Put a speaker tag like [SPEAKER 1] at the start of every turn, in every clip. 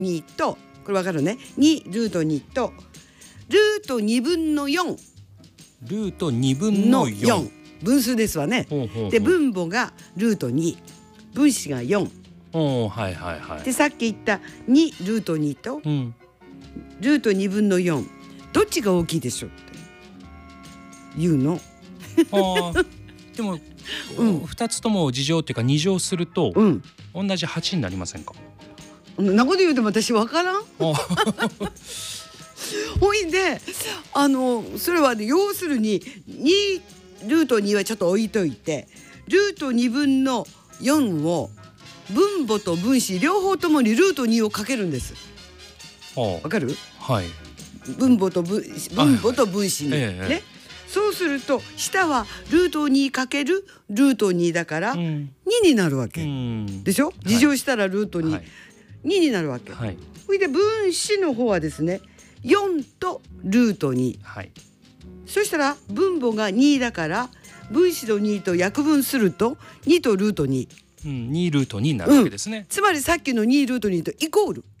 [SPEAKER 1] 2と、これわかるね、2ルート2とルート2分の4、
[SPEAKER 2] ルート2分の4、
[SPEAKER 1] 分数ですわね。で分母がルート2、分子が4。
[SPEAKER 2] はいはいはい。
[SPEAKER 1] でさっき言った2ルート2と、ルート2分の4、どっちが大きいでしょうって言うの。
[SPEAKER 2] でも、2つとも2乗っていうか2乗すると、同じ8になりませんか？
[SPEAKER 1] なこと言うても私わからん。ほいでそれは、ね、要するに2ルート2はちょっと置いといて、ルート2分の4を分母と分子両方ともにルート2をかけるんです。わかる？はい。分母と分子に、ね。そうすると下はルート2かけるルート2だから2になるわけでしょ。2乗したらルート2、2になるわけ。それで分子の方はですね、4とルート2、そしたら分母が2だから分子の2と約分すると2とルート2、
[SPEAKER 2] 2ルート2になるわけですね。
[SPEAKER 1] つまりさっきの2ルート2とイコール。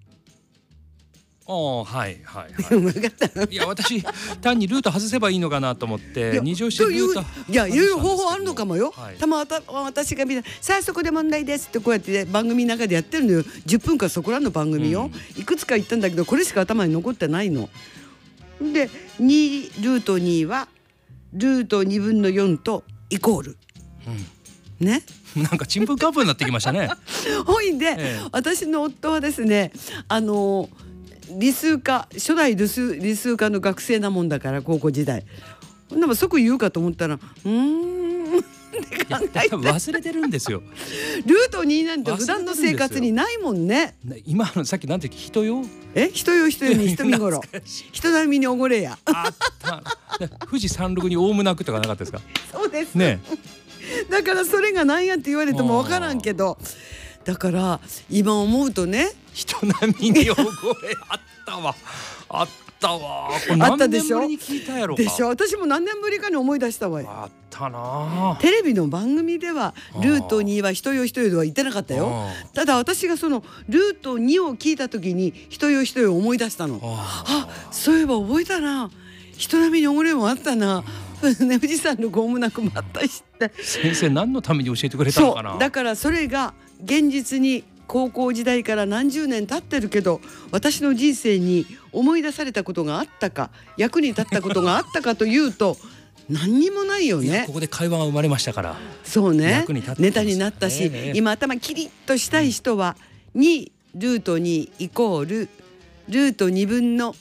[SPEAKER 2] はいはいはい。いや私単にルート外せばいいのかなと思って2乗してルート、
[SPEAKER 1] いやいろいろ方法あるのかもよ。私が見たさあそこで問題ですってこうやって、番組の中でやってるのよ。10分間そこらの番組よ、いくつか言ったんだけどこれしか頭に残ってないので、2ルート2はルート2分の4とイコール、ね。
[SPEAKER 2] なんかちんぷんかんぷんになってきましたね。
[SPEAKER 1] ほいで、私の夫はですね、理数科、初代理数科の学生なもんだから、高校時代でも即言うかと思ったらって考えて
[SPEAKER 2] 忘れてるんですよ。
[SPEAKER 1] ルート2なんて普段の生活にないもんね。
[SPEAKER 2] 今のさっきなんて人よ、
[SPEAKER 1] 人よ人よに人見頃人並みにおごれや。
[SPEAKER 2] あった富士山麓にオウムなくとかなかったですか？
[SPEAKER 1] そうです
[SPEAKER 2] ね。
[SPEAKER 1] だからそれが何やって言われても分からんけど、だから今思うとね、
[SPEAKER 2] 人並みにおごれあったわあったでしょ。何年ぶりに聞いたやろか。
[SPEAKER 1] でしょ。私も何年ぶりかに思い出したわよ。
[SPEAKER 2] あったな。
[SPEAKER 1] テレビの番組ではルート2は人よ人よとは言ってなかったよ。ただ私がそのルート2を聞いた時に人よ人よを思い出したの。そういえば覚えたな、人並みにおごれもあったな、富士山のゴムなくもあったしって。
[SPEAKER 2] 先生何のために教えてくれたのかな。
[SPEAKER 1] そうだからそれが現実に高校時代から何十年経ってるけど、私の人生に思い出されたことがあったか、役に立ったことがあったかというと何にもないよね。
[SPEAKER 2] ここで会話が生まれましたから。
[SPEAKER 1] そうね、
[SPEAKER 2] 役に立った
[SPEAKER 1] ネタになったし、今頭キリッとしたい人は2ルート2イコールルート2分の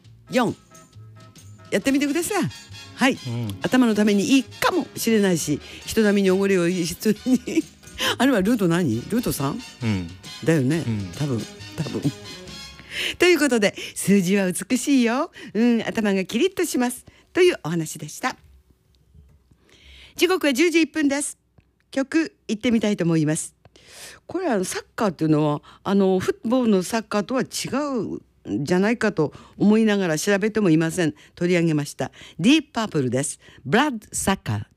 [SPEAKER 1] 4やってみてください。はい、頭のためにいいかもしれないし、人並みにおごれを必要にあれはルート何？ルート 3？だよね、多分ということで、数字は美しいよ、頭がキリッとしますというお話でした。時刻は10時1分です。曲行ってみたいと思います。これサッカーっていうのはフットボールのサッカーとは違うんじゃないかと思いながら調べてもいません。取り上げました。ディープパープルです。ブラッドサッカー。